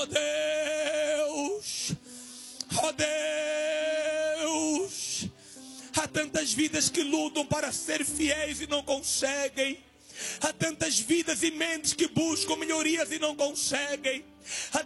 Deus, ó Deus. Há tantas vidas que lutam para ser fiéis e não conseguem. Há tantas vidas e mentes que buscam melhorias e não conseguem. Há